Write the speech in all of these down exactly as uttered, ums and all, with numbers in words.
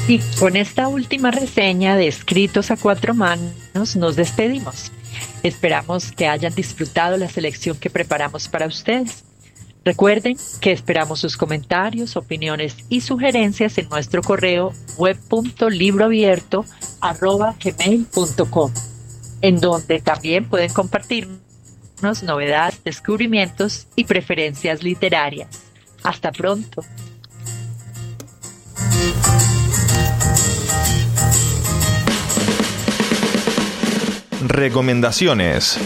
Y con esta última reseña de Escritos a Cuatro Manos nos despedimos. Esperamos que hayan disfrutado la selección que preparamos para ustedes. Recuerden que esperamos sus comentarios, opiniones y sugerencias en nuestro correo web punto libroabierto arroba gmail punto com, en donde también pueden compartirnos novedades, descubrimientos y preferencias literarias. Hasta pronto. Recomendaciones.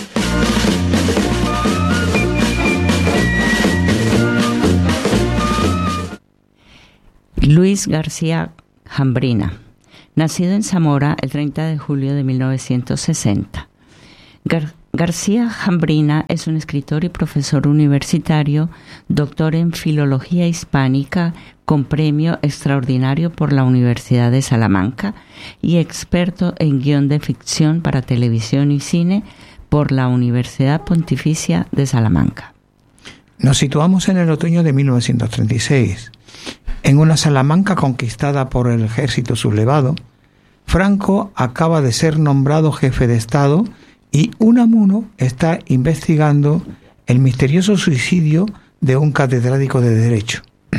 Luis García Jambrina, nacido en Zamora el treinta de julio de mil novecientos sesenta. Gar- García Jambrina es un escritor y profesor universitario, doctor en Filología Hispánica con premio extraordinario por la Universidad de Salamanca y experto en guión de ficción para televisión y cine por la Universidad Pontificia de Salamanca. Nos situamos en el otoño de mil novecientos treinta y seis. En una Salamanca conquistada por el ejército sublevado, Franco acaba de ser nombrado jefe de Estado y Unamuno está investigando el misterioso suicidio de un catedrático de Derecho.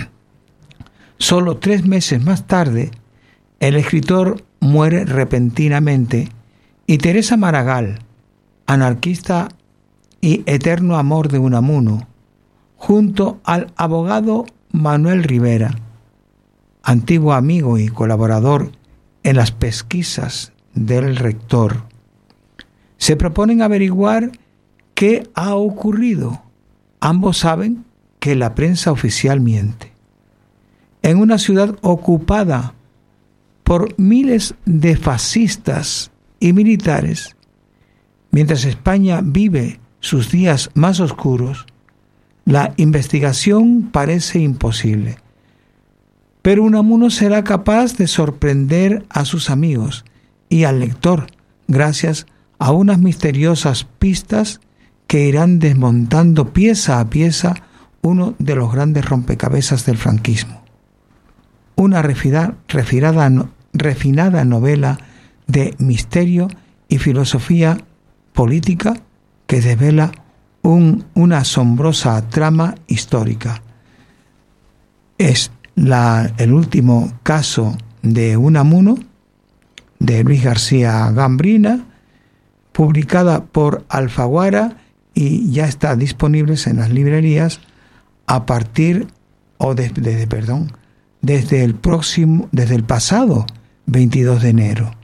Solo tres meses más tarde, el escritor muere repentinamente y Teresa Maragall, anarquista y eterno amor de Unamuno, junto al abogado Manuel Rivera, antiguo amigo y colaborador en las pesquisas del rector, se proponen averiguar qué ha ocurrido. Ambos saben que la prensa oficial miente. En una ciudad ocupada por miles de fascistas y militares, mientras España vive sus días más oscuros, la investigación parece imposible. Pero Unamuno será capaz de sorprender a sus amigos y al lector gracias a unas misteriosas pistas que irán desmontando pieza a pieza uno de los grandes rompecabezas del franquismo. Una refinada, refinada, refinada novela de misterio y filosofía política que desvela un, una asombrosa trama histórica. Es la, el último caso de Unamuno, de Luis García Jambrina, publicada por Alfaguara y ya está disponible en las librerías a partir o desde, desde, perdón, desde el próximo, desde el pasado veintidós de enero.